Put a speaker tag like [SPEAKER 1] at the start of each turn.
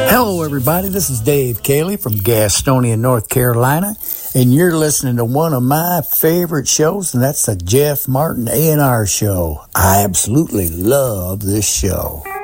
[SPEAKER 1] Hello, everybody. This is Dave Cayley from Gastonia, North Carolina, and you're listening to one of my favorite shows, and that's the Jeff Martin A&R Show. I absolutely love this show.